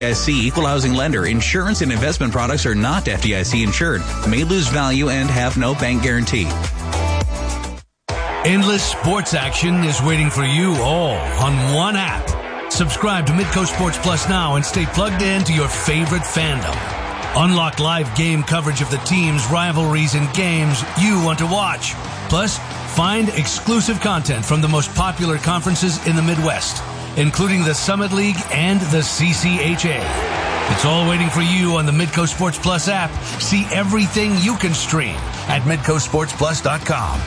FDIC Equal Housing Lender. Insurance and investment products are not FDIC insured, may lose value, and have no bank guarantee. Endless sports action is waiting for you all on one app. Subscribe to Midco Sports Plus now and stay plugged in to your favorite fandom. Unlock live game coverage of the teams, rivalries, and games you want to watch. Plus, find exclusive content from the most popular conferences in the Midwest, including the Summit League and the CCHA. It's all waiting for you on the Midco Sports Plus app. See everything you can stream at MidcoSportsPlus.com.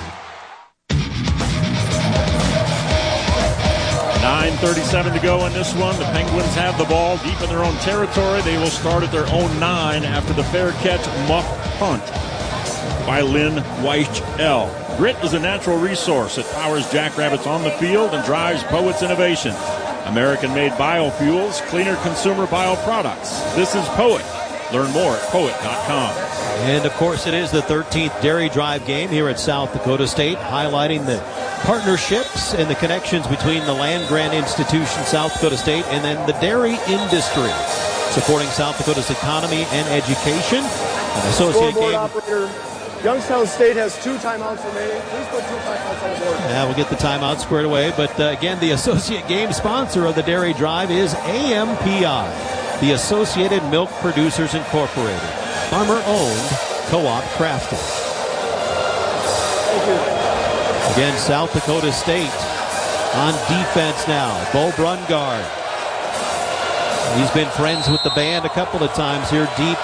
9:37 to go in this one. The Penguins have the ball deep in their own territory. They will start at their own 9 after the fair catch muff punt by Lynn Weichel. Grit is a natural resource that powers Jackrabbits on the field and drives Poet's innovation. American-made biofuels, cleaner consumer bioproducts. This is Poet. Learn more at poet.com. And, of course, it is the 13th Dairy Drive game here at South Dakota State, highlighting the partnerships and the connections between the land-grant institution, South Dakota State, and then the dairy industry, supporting South Dakota's economy and education. An associate game. Operator, Youngstown State has 2 timeouts remaining. Please put 2 timeouts on the board. Yeah, we'll get the timeout squared away. But, again, the associate game sponsor of the Dairy Drive is AMPI, the Associated Milk Producers Incorporated. Farmer-owned, co-op crafted. Thank you. Again, South Dakota State on defense now. Bo Brungard. He's been friends with the band a couple of times here deep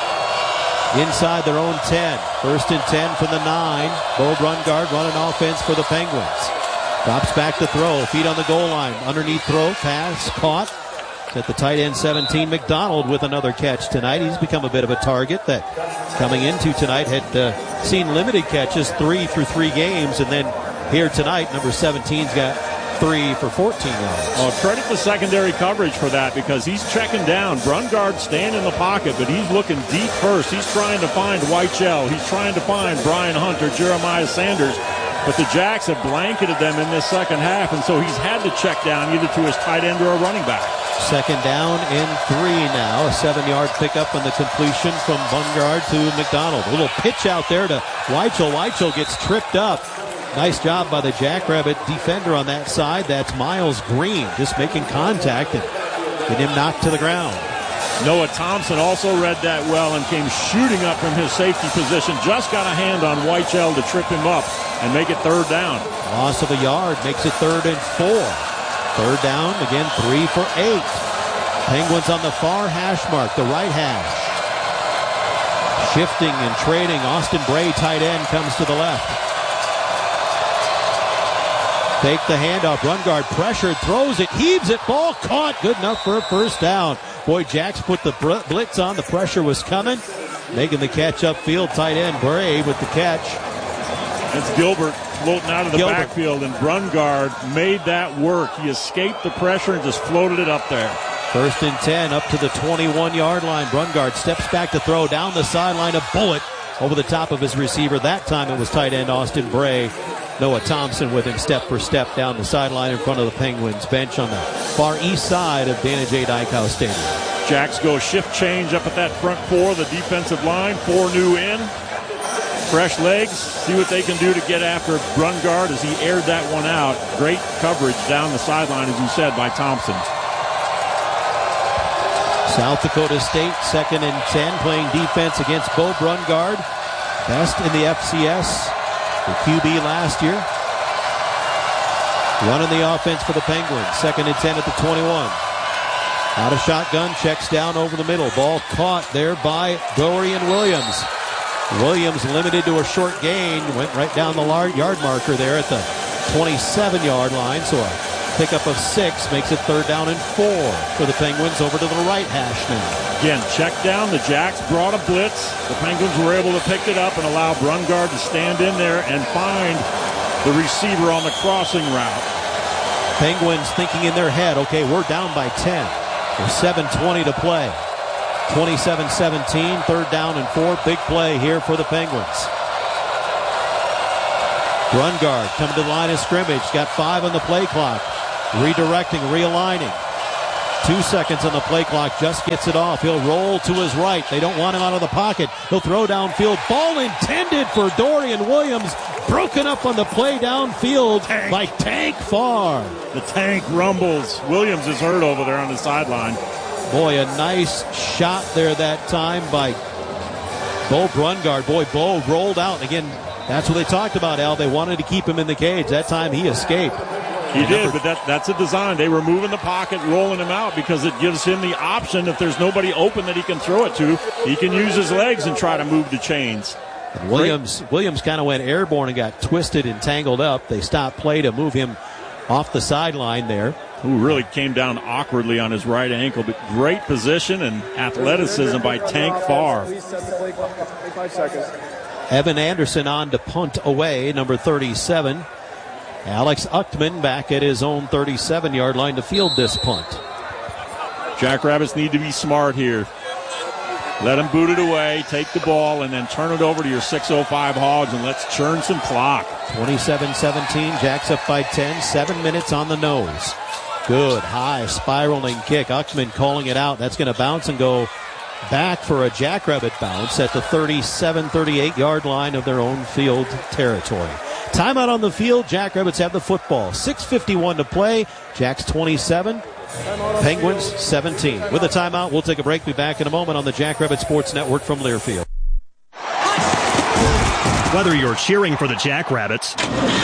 inside their own 10. 1st and 10 from the 9. Bo Brungard running offense for the Penguins. Drops back to throw. Feet on the goal line. Underneath throw. Pass caught. At the tight end 17, McDonald with another catch tonight. He's become a bit of a target that coming into tonight had seen limited catches 3 through 3 games. And then here tonight, number 17's got 3 for 14 yards. Oh, credit the secondary coverage for that because he's checking down. Brungard staying in the pocket, but he's looking deep first. He's trying to find Weichel. He's trying to find Brian Hunter, Jeremiah Sanders. But the Jacks have blanketed them in this second half, and so he's had to check down either to his tight end or a running back. 2nd down and 3 now. A 7-yard pickup on the completion from Brungard to McDonald. A little pitch out there to Weichel. Weichel gets tripped up. Nice job by the Jackrabbit defender on that side. That's Miles Green just making contact and getting him knocked to the ground. Noah Thompson also read that well and came shooting up from his safety position. Just got a hand on Weichel to trip him up and make it 3rd down. Loss of a yard makes it 3rd and 4. 3rd down, again 3 for 8. Penguins on the far hash mark, the right hash. Shifting and trading. Austin Bray, tight end, comes to the left. Take the handoff. Brungard pressured, throws it, heaves it, ball caught. Good enough for a 1st down. Boy, Jacks put the blitz on. The pressure was coming. Making the catch upfield. Tight end Bray with the catch. It's Gilbert floating out of the backfield, and Brungard made that work. He escaped the pressure and just floated it up there. 1st and 10 up to the 21-yard line. Brungard steps back to throw down the sideline. A bullet over the top of his receiver. That time it was tight end Austin Bray. Noah Thompson with him step for step down the sideline in front of the Penguins bench on the far east side of Dana J. Dykhouse Stadium. Jacks go shift change up at that front 4, the defensive line. 4 new in. Fresh legs. See what they can do to get after Brungard as he aired that one out. Great coverage down the sideline, as you said, by Thompson. South Dakota State, 2nd and 10, playing defense against Bo Brungard. Best in the FCS. The QB last year. Running the offense for the Penguins. 2nd and 10 at the 21. Out of shotgun, checks down over the middle. Ball caught there by Dorian Williams. Williams limited to a short gain. Went right down the yard marker there at the 27-yard line. So a pickup of 6 makes it 3rd down and 4 for the Penguins over to the right hash now. Again, check down. The Jacks brought a blitz. The Penguins were able to pick it up and allow Brungard to stand in there and find the receiver on the crossing route. Penguins thinking in their head, okay, we're down by 10. There's 7:20 to play. 27-17, 3rd down and 4. Big play here for the Penguins. Brungard coming to the line of scrimmage. Got 5 on the play clock. Redirecting, realigning. 2 seconds on the play clock. Just gets it off. He'll roll to his right. They don't want him out of the pocket. He'll throw downfield. Ball intended for Dorian Williams. Broken up on the play downfield by Tank Farr. The tank rumbles. Williams is hurt over there on the sideline. Boy, a nice shot there that time by Bo Brungard. Boy, Bo rolled out. Again, that's what they talked about, Al. They wanted to keep him in the cage. That time he escaped. He did, but that's a design. They were moving the pocket, rolling him out because it gives him the option. If there's nobody open that he can throw it to, he can use his legs and try to move the chains. And Williams kind of went airborne and got twisted and tangled up. They stopped play to move him off the sideline there. Who really came down awkwardly on his right ankle, but great position and athleticism by Tank Farr. Please set the play clock at 25 seconds. Evan Anderson on to punt away, number 37. Alex Uchtman back at his own 37-yard line to field this punt. Jackrabbits need to be smart here. Let them boot it away, take the ball, and then turn it over to your 6:05 Hogs, and let's churn some clock. 27-17, Jacks up by 10, 7 minutes on the nose. Good, high, spiraling kick. Uchtman calling it out. That's going to bounce and go back for a Jackrabbit bounce at the 37-38-yard line of their own field territory. Timeout on the field. Jackrabbits have the football. 6:51 to play. Jacks 27. Penguins 17. With a timeout, we'll take a break. Be back in a moment on the Jackrabbit Sports Network from Learfield. Whether you're cheering for the Jackrabbits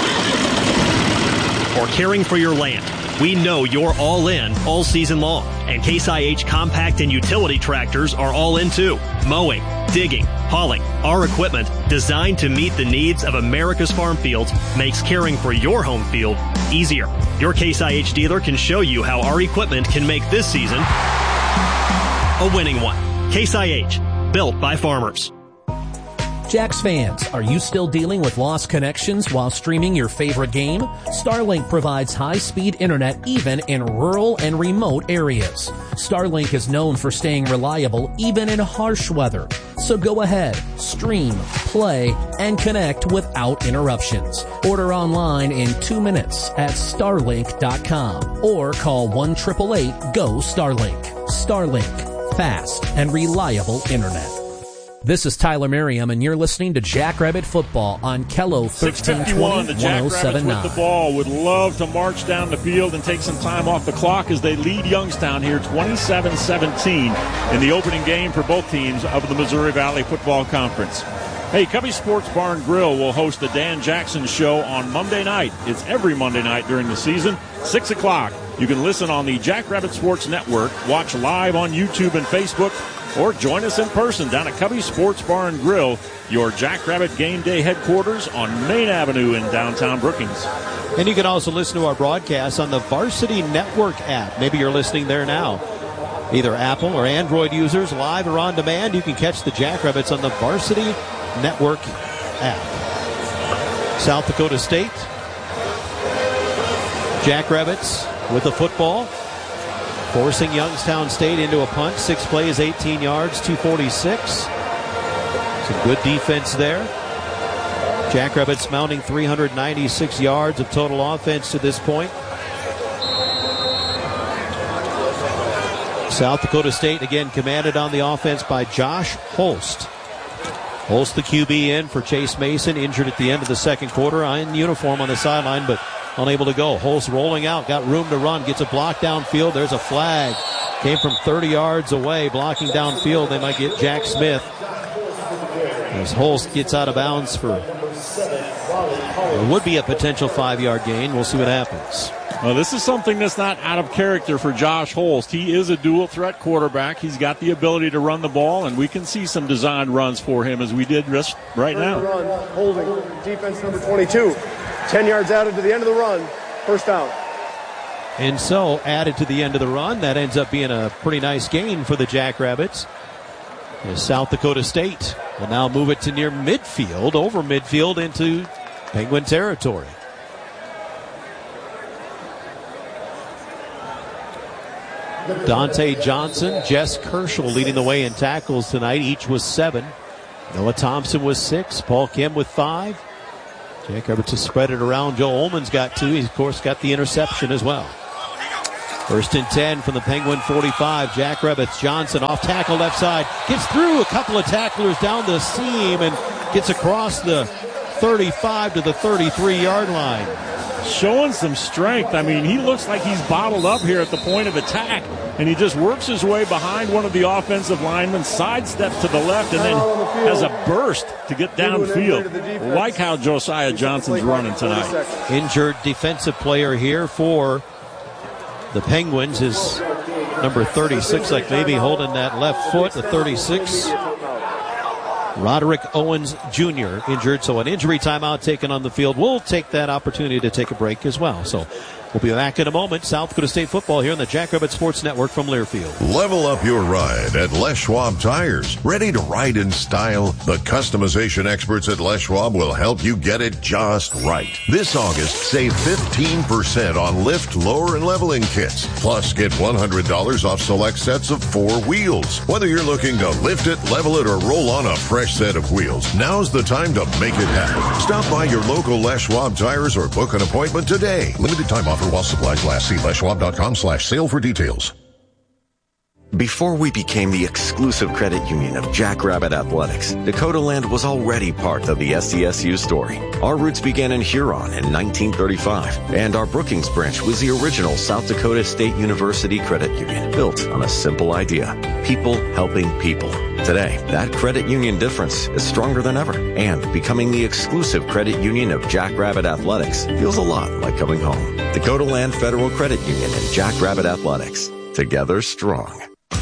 or caring for your land, we know you're all in all season long. And Case IH compact and utility tractors are all in too. Mowing, digging, hauling, our equipment designed to meet the needs of America's farm fields makes caring for your home field easier. Your Case IH dealer can show you how our equipment can make this season a winning one. Case IH, built by farmers. Jacks fans, are you still dealing with lost connections while streaming your favorite game? Starlink provides high-speed internet even in rural and remote areas. Starlink is known for staying reliable even in harsh weather. So go ahead, stream, play, and connect without interruptions. Order online in 2 minutes at starlink.com or call 1-888-GO-STARLINK. Starlink, fast and reliable internet. This is Tyler Merriam, and you're listening to Jackrabbit Football on Kello 1320 6:51. The Jackrabbits with the ball would love to march down the field and take some time off the clock as they lead Youngstown here 27-17 in the opening game for both teams of the Missouri Valley Football Conference. Hey, Cubby Sports Bar and Grill will host the Dan Jackson Show on Monday night. It's every Monday night during the season, 6 o'clock. You can listen on the Jackrabbit Sports Network, watch live on YouTube and Facebook, or join us in person down at Cubby Sports Bar and Grill, your Jackrabbit Game Day headquarters on Main Avenue in downtown Brookings. And you can also listen to our broadcast on the Varsity Network app. Maybe you're listening there now. Either Apple or Android users, live or on demand, you can catch the Jackrabbits on the Varsity Network app. South Dakota State, Jackrabbits with the football, forcing Youngstown State into a punt. 6 plays, 18 yards, 246. Some good defense there. Jackrabbits mounting 396 yards of total offense to this point. South Dakota State again commanded on the offense by Josh Holst. Holst, the QB, in for Chase Mason, injured at the end of the second quarter, in uniform on the sideline, but unable to go. Holst rolling out, got room to run, gets a block downfield. There's a flag. Came from 30 yards away, blocking downfield. They might get Jack Smith. As Holst gets out of bounds for, there would be a potential 5-yard gain. We'll see what happens. Well, this is something that's not out of character for Josh Holst. He is a dual-threat quarterback. He's got the ability to run the ball, and we can see some designed runs for him as we did just right now. Run, holding, defense number 22. 10 yards added to the end of the run. First down. And so, added to the end of the run, that ends up being a pretty nice gain for the Jackrabbits. As South Dakota State will now move it to near midfield, over midfield into Penguin territory. Dante Johnson, Jess Kerschel leading the way in tackles tonight. Each was 7. Noah Thompson was 6. Paul Kim with 5. Jackrabbits has spread it around. Joe Ullman's got 2. He's, of course, got the interception as well. First and 10 from the Penguin 45. Jackrabbits. Johnson off tackle left side. Gets through a couple of tacklers down the seam and gets across the 35 to the 33-yard line. Showing some strength. I mean, he looks like he's bottled up here at the point of attack, and he just works his way behind one of the offensive linemen, sidesteps to the left, and then has a burst to get downfield. Like how Josiah Johnson's running tonight. Injured defensive player here for the Penguins is number 36, like maybe holding that left foot, the 36. Roderick Owens Jr. injured, so an injury timeout taken on the field. We'll take that opportunity to take a break as well. So we'll be back in a moment. South Dakota State football here on the Jackrabbit Sports Network from Learfield. Level up your ride at Les Schwab Tires. Ready to ride in style? The customization experts at Les Schwab will help you get it just right. This August, save 15% on lift, lower, and leveling kits. Plus, get $100 off select sets of 4 wheels. Whether you're looking to lift it, level it, or roll on a fresh set of wheels, now's the time to make it happen. Stop by your local Les Schwab Tires or book an appointment today. Limited time offer while supplies last. See leschwab.com/sale for details. Before we became the exclusive credit union of Jackrabbit Athletics, Dakota Land was already part of the SDSU story. Our roots began in Huron in 1935, and our Brookings branch was the original South Dakota State University credit union, built on a simple idea: people helping people. Today, that credit union difference is stronger than ever, and becoming the exclusive credit union of Jackrabbit Athletics feels a lot like coming home. Dakota Land Federal Credit Union and Jackrabbit Athletics, together strong.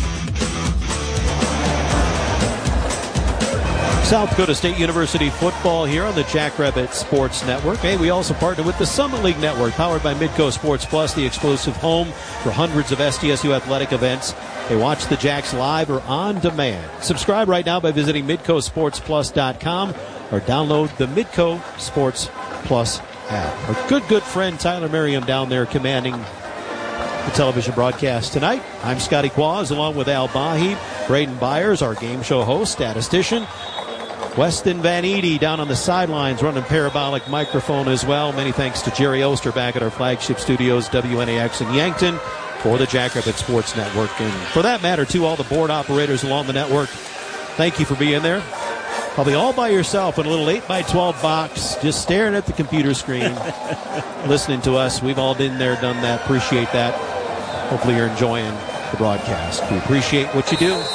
South Dakota State University football here on the Jackrabbit Sports Network. Hey, we also partner with the Summit League Network, powered by Midco Sports Plus, the exclusive home for hundreds of SDSU athletic events. Hey, watch the Jacks live or on demand. Subscribe right now by visiting MidcoSportsPlus.com or download the Midco Sports Plus app. Our good friend Tyler Merriam down there commanding the television broadcast tonight. I'm Scotty Quaz, along with Al Bahi, Braden Byers, our game show host, statistician. Weston Van Edey down on the sidelines running parabolic microphone as well. Many thanks to Jerry Oster back at our flagship studios, WNAX in Yankton, for the Jackrabbit Sports Network. And for that matter, too, all the board operators along the network, thank you for being there. Probably all by yourself in a little 8x12 box, just staring at the computer screen, listening to us. We've all been there, done that. Appreciate that. Hopefully you're enjoying the broadcast. We appreciate what you do.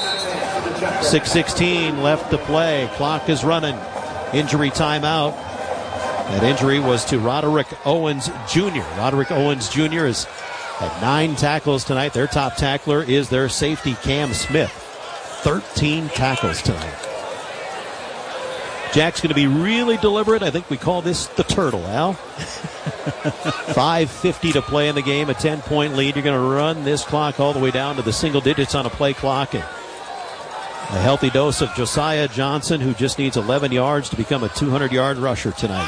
6:16 left to play. Clock is running. Injury timeout. That injury was to Roderick Owens Jr. Roderick Owens Jr. has had 9 tackles tonight. Their top tackler is their safety, Cam Smith. 13 tackles tonight. Jack's going to be really deliberate. I think we call this the turtle, Al. 5:50 to play in the game, a 10-point lead. You're going to run this clock all the way down to the single digits on a play clock. And a healthy dose of Josiah Johnson, who just needs 11 yards to become a 200-yard rusher tonight.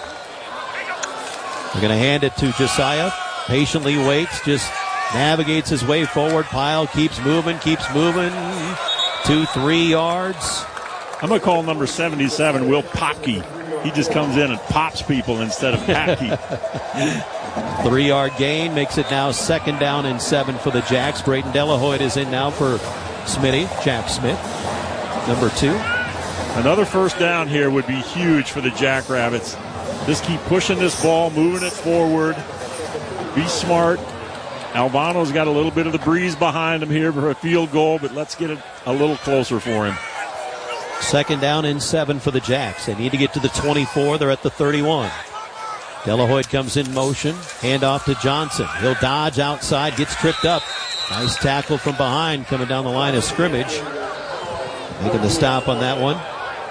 We're going to hand it to Josiah. Patiently waits, just navigates his way forward. Pile keeps moving. 2-3 yards. I'm going to call number 77 Will Popke. He just comes in and pops people instead of Papke. 3-yard gain makes it now 2nd down and 7 for the Jacks. Braden Delahoyte is in now for Smitty, Jack Smith, number 2. Another first down here would be huge for the Jackrabbits. Just keep pushing this ball, moving it forward. Be smart. Albano's got a little bit of the breeze behind him here for a field goal, but let's get it a little closer for him. 2nd down and 7 for the Jacks. They need to get to the 24. They're at the 31. Delahoyte comes in motion. Handoff to Johnson. He'll dodge outside, gets tripped up. Nice tackle from behind coming down the line of scrimmage. Making the stop on that one.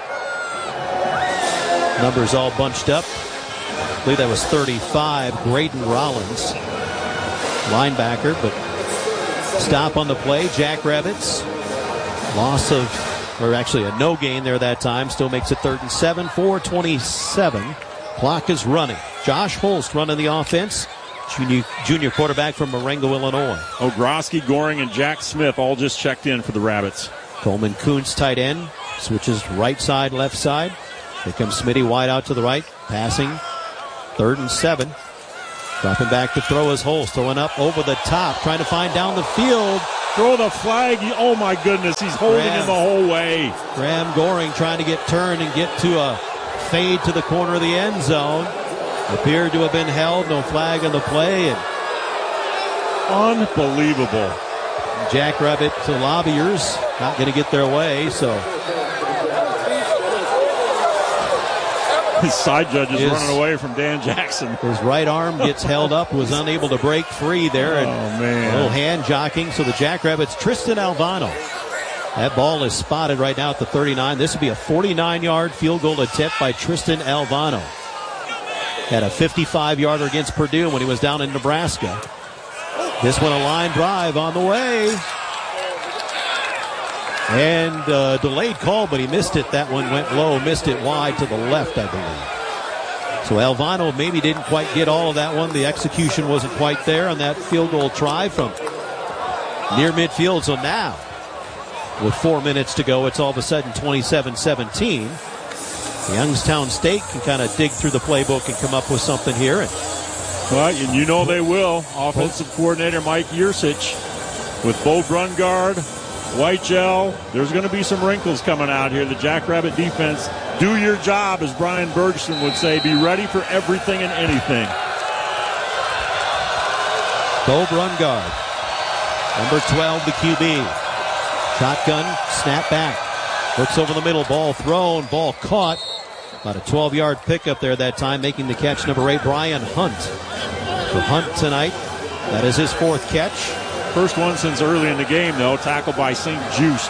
Numbers all bunched up. I believe that was 35. Graydon Rollins, linebacker, but stop on the play. Jackrabbits. Loss of, or actually a no gain there that time. Still makes it 3rd and 7. 4:27. Clock is running. Josh Holst running the offense. Junior quarterback from Marengo, Illinois. Ogroski, Goring, and Jack Smith all just checked in for the Rabbits. Coleman Kuntz, tight end, switches right side, left side. Here comes Smitty wide out to the right. Passing. 3rd and 7. Dropping back to throw is Holst. Throwing up over the top. Trying to find down the field. Throw the flag. Oh, my goodness. He's holding him the whole way. Graham Goring trying to get turned and get to a fade to the corner of the end zone. Appeared to have been held. No flag on the play. And unbelievable. Jackrabbit lobbyers not going to get their way, so his side judge is running away from Dan Jackson. His right arm gets held up, was unable to break free there. And man. A little hand jockeying. So the Jackrabbits, Tristan Alvano. That ball is spotted right now at the 39. This would be a 49-yard field goal attempt by Tristan Alvano. Had a 55-yarder against Purdue when he was down in Nebraska. This one a line drive on the way. And delayed call, but he missed it. That one went low, missed it wide to the left, I believe. So Alvano maybe didn't quite get all of that one. The execution wasn't quite there on that field goal try from near midfield. So now, with 4 minutes to go, it's all of a sudden 27-17. Youngstown State can kind of dig through the playbook and come up with something here. Well, and you know they will. Offensive coordinator Mike Yursich with Bo Brungard, Weichel. There's going to be some wrinkles coming out here. The Jackrabbit defense, do your job, as Brian Bergstrom would say. Be ready for everything and anything. Bo Brungard, number 12, the QB. Shotgun, snap back. Looks over the middle, ball thrown, ball caught. About a 12-yard pickup there that time, making the catch, number 8, Brian Hunt. For Hunt tonight, that is his 4th catch. First one since early in the game, though, tackled by St. Just.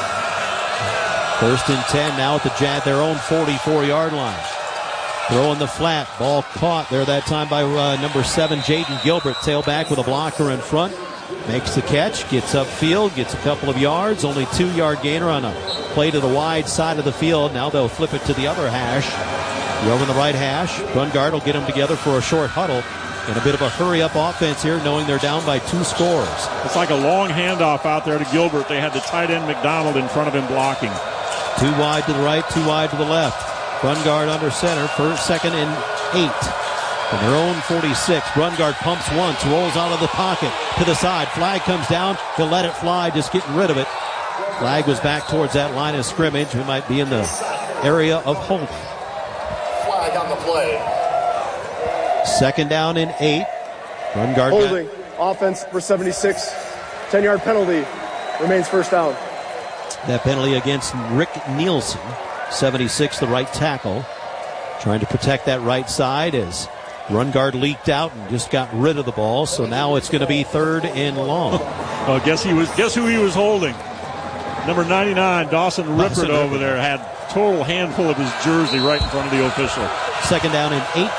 1st and 10 now at their own 44-yard line. Throwing the flat, ball caught there that time by number 7, Jaden Gilbert. Tailback with a blocker in front. Makes the catch, gets upfield, gets a couple of yards. Only 2-yard gainer on a play to the wide side of the field. Now they'll flip it to the other hash. Over in the right hash. Brungard will get them together for a short huddle. And a bit of a hurry-up offense here, knowing they're down by 2 scores. It's like a long handoff out there to Gilbert. They had the tight end McDonald in front of him blocking. 2 wide to the right, 2 wide to the left. Brungard under center, 2nd and 8. From their own 46, Brungard pumps once, rolls out of the pocket to the side. Flag comes down. He'll let it fly, just getting rid of it. Flag was back towards that line of scrimmage. We might be in the area of holding. Flag on the play. 2nd down and 8. Brungard holding. Offense for 76. 10-yard penalty. Remains 1st down. That penalty against Rick Nielsen. 76, the right tackle. Trying to protect that right side as Brungard leaked out and just got rid of the ball. So now it's going to be 3rd and long. Well, guess who he was holding? Number 99, Dawson Rippert over there, had total handful of his jersey right in front of the official. 2nd down and 18.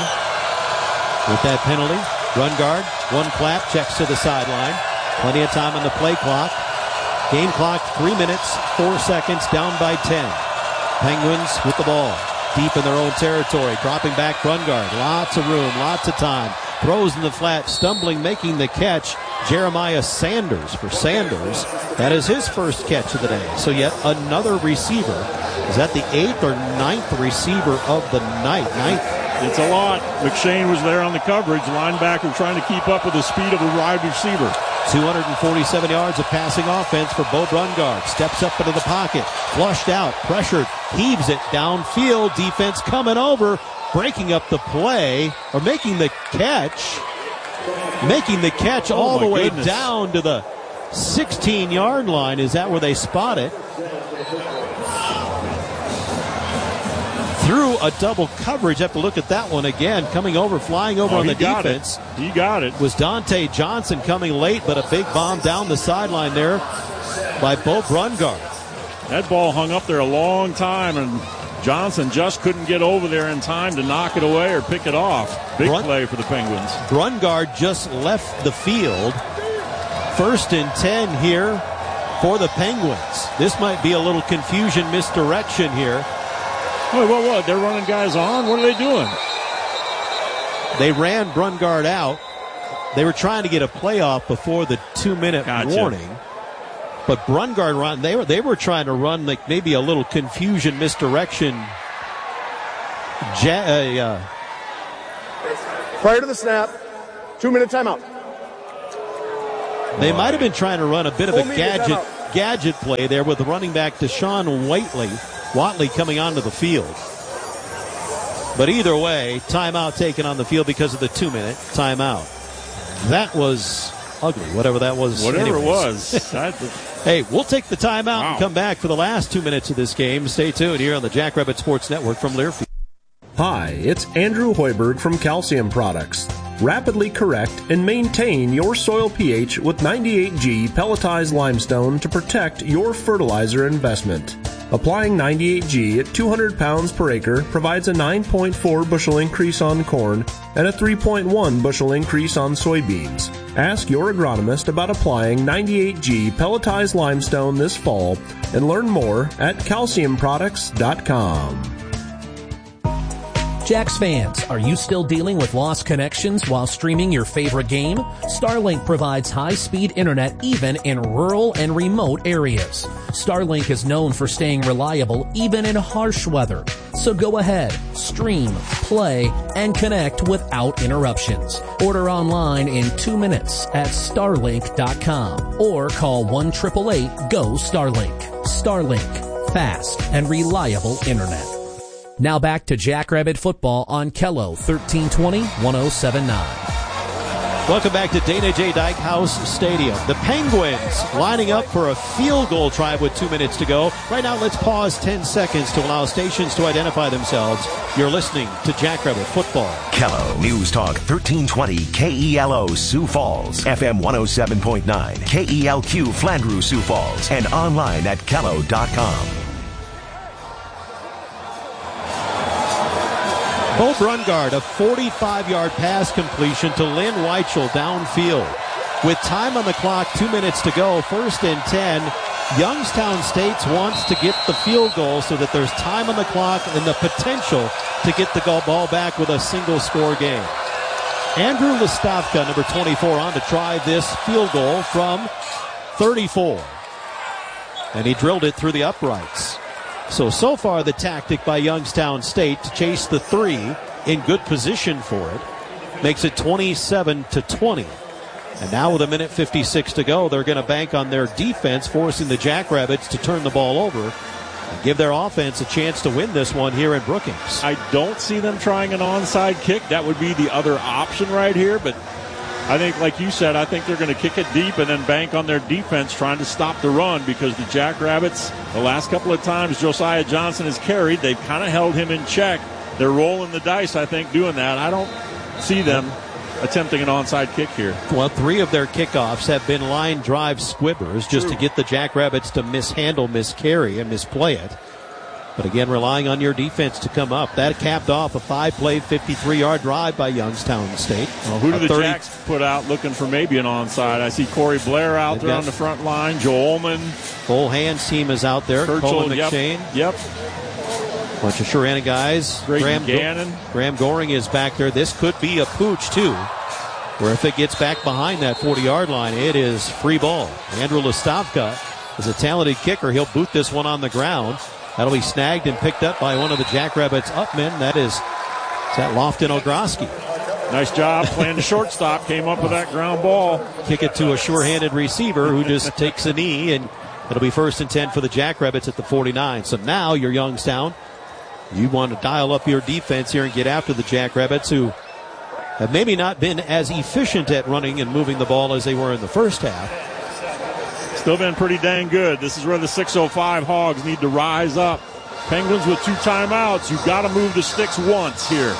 With that penalty, Brungard, one clap, checks to the sideline. Plenty of time on the play clock. Game clock, 3 minutes, 4 seconds, down by 10. Penguins with the ball. Deep in their own territory. Dropping back Brungard. Lots of room, lots of time. Throws in the flat, stumbling, making the catch. Jeremiah Sanders for Sanders. That is his 1st catch of the day. So yet another receiver. Is that the 8th or 9th receiver of the night? 9th. It's a lot. McShane was there on the coverage. Linebacker trying to keep up with the speed of the wide receiver. 247 yards of passing offense for Bo Brungard. Steps up into the pocket. Flushed out. Pressured. Heaves it downfield. Defense coming over. Breaking up the play. Or making the catch. Making the catch all the way down to the 16-yard line. Is that where they spot it? Through a double coverage. Have to look at that one again. Coming over, flying over on the defense. He got it. Was Dante Johnson coming late, but a big bomb down the sideline there by Bo Brungard. That ball hung up there a long time, and Johnson just couldn't get over there in time to knock it away or pick it off. Big play for the Penguins. Brungard just left the field. 1st and 10 here for the Penguins. This might be a little confusion, misdirection here. What? They're running guys on? What are they doing? They ran Brungard out. They were trying to get a playoff before the 2-minute warning. But Brungard run. They were trying to run like maybe a little confusion, Prior to the snap, 2-minute timeout. They might have been trying to run a bit of a gadget play there with the running back Deshaun Watley coming onto the field. But either way, timeout taken on the field because of the 2-minute timeout. That was ugly, whatever that was. Whatever anyways. it was. Hey, we'll take the timeout and come back for the last 2 minutes of this game. Stay tuned here on the Jackrabbit Sports Network from Learfield. Hi, it's Andrew Hoiberg from Calcium Products. Rapidly correct and maintain your soil pH with 98G pelletized limestone to protect your fertilizer investment. Applying 98G at 200 pounds per acre provides a 9.4 bushel increase on corn and a 3.1 bushel increase on soybeans. Ask your agronomist about applying 98G pelletized limestone this fall and learn more at calciumproducts.com. Jax fans, are you still dealing with lost connections while streaming your favorite game? Starlink provides high-speed internet even in rural and remote areas. Starlink is known for staying reliable even in harsh weather. So go ahead, stream, play, and connect without interruptions. Order online in 2 minutes at starlink.com or call 1-888-GO-STARLINK. Starlink, fast and reliable internet. Now back to Jackrabbit football on Kello 1320-1079. Welcome back to Dana J. Dykehouse Stadium. The Penguins lining up for a field goal try with 2 minutes to go. Right now, let's pause 10 seconds to allow stations to identify themselves. You're listening to Jackrabbit football. Kello News Talk 1320 KELO Sioux Falls, FM 107.9, KELQ Flandreau Sioux Falls, and online at kello.com. Bo Brungard, a 45-yard pass completion to Lynn Weichel downfield. With time on the clock, 2 minutes to go, 1st and 10. Youngstown State wants to get the field goal so that there's time on the clock and the potential to get the ball back with a single-score game. Andrew Listowka, number 24, on to try this field goal from 34. And he drilled it through the uprights. So far the tactic by Youngstown State to chase the 3 in good position for it makes it 27-20. And now with 1:56 to go, they're going to bank on their defense, forcing the Jackrabbits to turn the ball over and give their offense a chance to win this one here in Brookings. I don't see them trying an onside kick. That would be the other option right here, but I think, like you said, I think they're going to kick it deep and then bank on their defense trying to stop the run, because the Jackrabbits, the last couple of times Josiah Johnson has carried, they've kind of held him in check. They're rolling the dice, I think, doing that. I don't see them attempting an onside kick here. Well, 3 of their kickoffs have been line drive squibbers just to get the Jackrabbits to mishandle, miscarry, and misplay it. But again, relying on your defense to come up. That capped off a 5-play, 53-yard drive by Youngstown State. Well, who do the Jacks put out looking for maybe an onside? I see Corey Blair out there on the front line. Joe Ullman. Full hands team is out there. Coleman McShane. Yep. Bunch of Sharana guys. Graham Goring is back there. This could be a pooch, too, where if it gets back behind that 40-yard line, it is free ball. Andrew Listowka is a talented kicker. He'll boot this one on the ground. That'll be snagged and picked up by one of the Jackrabbits upmen. That's Lofton Ogroski. Nice job playing the shortstop. Came up with that ground ball. Kick it to a sure-handed receiver who just takes a knee, and it'll be 1st and 10 for the Jackrabbits at the 49. So now you're Youngstown. You want to dial up your defense here and get after the Jackrabbits, who have maybe not been as efficient at running and moving the ball as they were in the first half. Still been pretty dang good. This is where the 605 Hogs need to rise up. Penguins with 2 timeouts. You've got to move the sticks once here.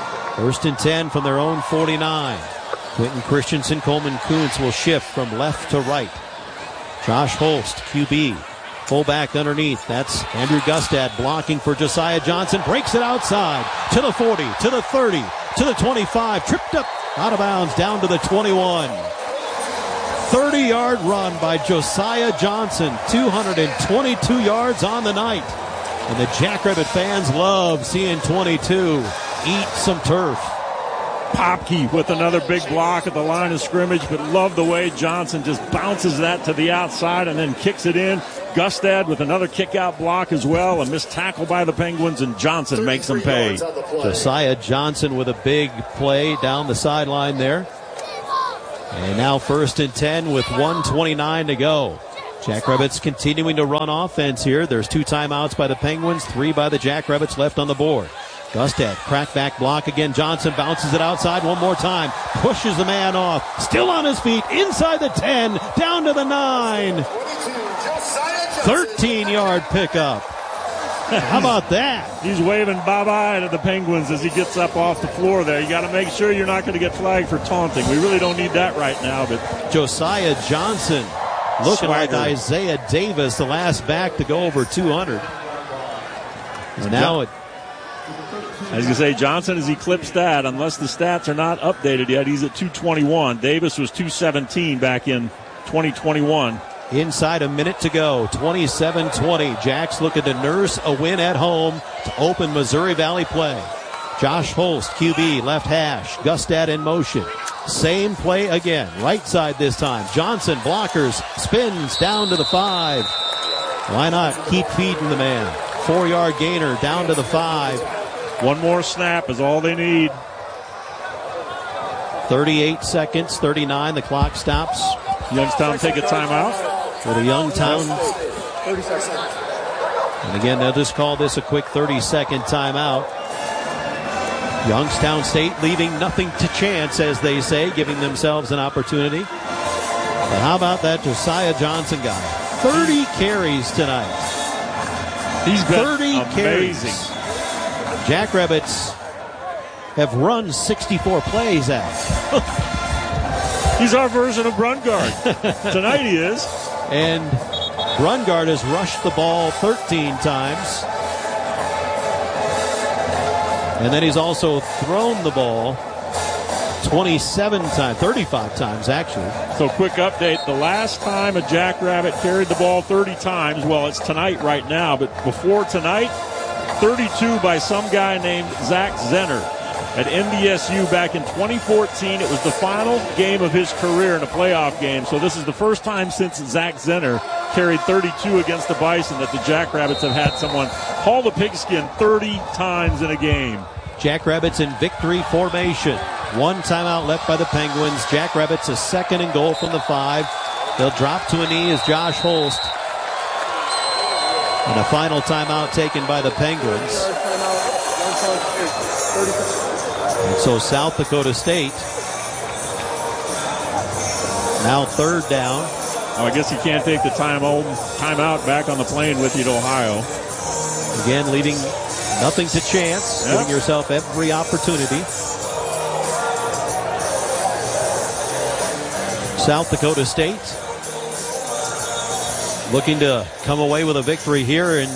1st and 10 from their own 49. Quentin Christensen, Coleman Kuntz will shift from left to right. Josh Holst, QB. Fullback underneath. That's Andrew Gustad blocking for Josiah Johnson. Breaks it outside to the 40, to the 30, to the 25. Tripped up out of bounds down to the 21. 30-yard run by Josiah Johnson. 222 yards on the night. And the Jackrabbit fans love seeing 22 eat some turf. Popke with another big block at the line of scrimmage, but love the way Johnson just bounces that to the outside and then kicks it in. Gustad with another kick-out block as well. A missed tackle by the Penguins, and Johnson makes them pay. Josiah Johnson with a big play down the sideline there. And now 1st and 10 with 1:29 to go. Jackrabbits continuing to run offense here. There's 2 timeouts by the Penguins, 3 by the Jackrabbits left on the board. Gustad, crackback block again. Johnson bounces it outside one more time. Pushes the man off. Still on his feet. Inside the 10. Down to the 9. 13-yard pickup. How about that? He's waving bye-bye to the Penguins as he gets up off the floor there. You got to make sure you're not going to get flagged for taunting. We really don't need that right now. But Josiah Johnson looking Swagger. like Isaiah Davis, the last back to go over 200. And now it. I was going to say, Johnson has eclipsed that. Unless the stats are not updated yet, he's at 221. Davis was 217 back in 2021. Inside a minute to go, 27-20. Jacks looking to nurse a win at home to open Missouri Valley play. Josh Holst, QB, left hash. Gustad in motion. Same play again. Right side this time. Johnson, blockers, spins down to the 5. Why not keep feeding the man? 4-yard gainer down to the 5. One more snap is all they need. 38 seconds, 39. The clock stops. Youngstown take a timeout. For the Youngstown. 30 seconds. And again, they'll just call this a quick 30-second timeout. Youngstown State leaving nothing to chance, as they say, giving themselves an opportunity. But how about that Josiah Johnson guy? 30 carries tonight. He's been 30 amazing. carries. Jackrabbits have run 64 plays out. He's our version of Brungard. Tonight he is. And Brungard has rushed the ball 13 times. And then he's also thrown the ball 27 times, 35 times actually. So quick update. The last time a Jackrabbit carried the ball 30 times, well, it's tonight right now, but before tonight, 32 by some guy named Zach Zenner at NDSU back in 2014. It was the final game of his career in a playoff game. So this is the first time since Zach Zenner carried 32 against the Bison that the Jackrabbits have had someone haul the pigskin 30 times in a game. Jackrabbits in victory formation. 1 timeout left by the Penguins. Jackrabbits a 2nd and goal from the 5. They'll drop to a knee as Josh Holst. And a final timeout taken by the Penguins. And so South Dakota State now 3rd down. Oh, I guess you can't take the timeout back on the plane with you to Ohio. Again, leaving nothing to chance. Yep. Giving yourself every opportunity. South Dakota State looking to come away with a victory here, and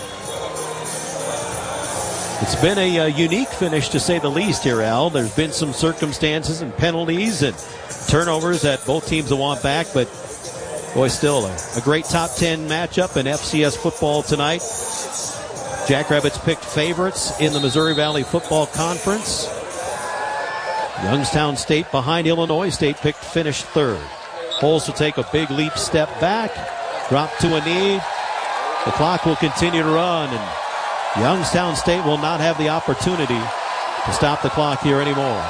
it's been a unique finish to say the least here, Al. There's been some circumstances and penalties and turnovers that both teams will want back, but boy, still a great top 10 matchup in FCS football tonight. Jackrabbits picked favorites in the Missouri Valley Football Conference. Youngstown State behind Illinois State finished 3rd. Holst will take a big leap step back, drop to a knee. The clock will continue to run, and Youngstown State will not have the opportunity to stop the clock here anymore.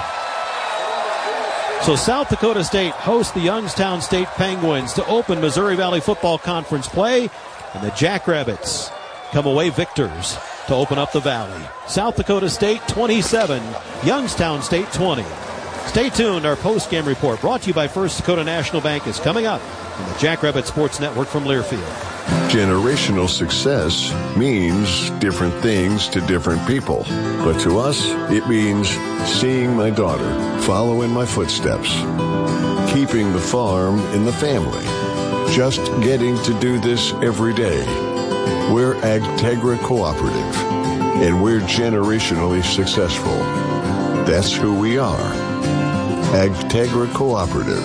So South Dakota State hosts the Youngstown State Penguins to open Missouri Valley Football Conference play, and the Jackrabbits come away victors to open up the Valley. South Dakota State 27, Youngstown State 20. Stay tuned. Our post-game report brought to you by First Dakota National Bank is coming up on the Jackrabbit Sports Network from Learfield. Generational success means different things to different people. But to us, it means seeing my daughter follow in my footsteps, keeping the farm in the family, just getting to do this every day. We're Agtegra Cooperative, and we're generationally successful. That's who we are. Agtegra Cooperative.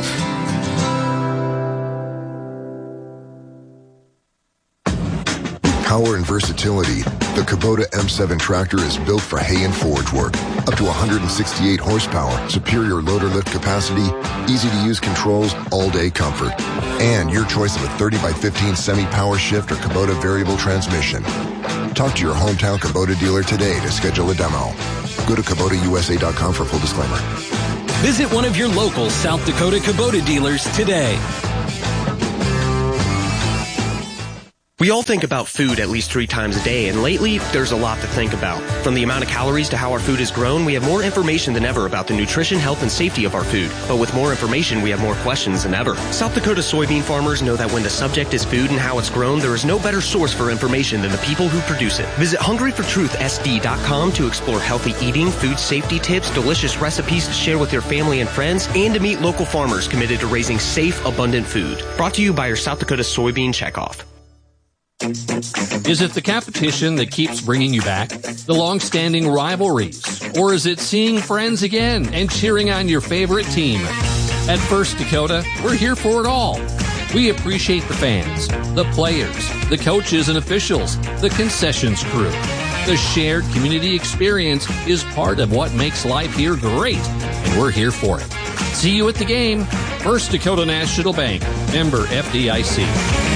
power and versatility, the Kubota M7 tractor is built for hay and forage work. Up to 168 horsepower, superior loader lift capacity, easy-to-use controls, all-day comfort. And your choice of a 30x15 semi-power shift or Kubota variable transmission. Talk to your hometown Kubota dealer today to schedule a demo. Go to KubotaUSA.com for full disclaimer. Visit one of your local South Dakota Kubota dealers today. We all think about food at least 3 times a day, and lately, there's a lot to think about. From the amount of calories to how our food is grown, we have more information than ever about the nutrition, health, and safety of our food. But with more information, we have more questions than ever. South Dakota soybean farmers know that when the subject is food and how it's grown, there is no better source for information than the people who produce it. Visit hungryfortruthsd.com to explore healthy eating, food safety tips, delicious recipes to share with your family and friends, and to meet local farmers committed to raising safe, abundant food. Brought to you by your South Dakota Soybean Checkoff. Is it the competition that keeps bringing you back? The long-standing rivalries? Or is it seeing friends again and cheering on your favorite team? At First Dakota, we're here for it all. We appreciate the fans, the players, the coaches and officials, the concessions crew. The shared community experience is part of what makes life here great, and we're here for it. See you at the game. First Dakota National Bank, member FDIC.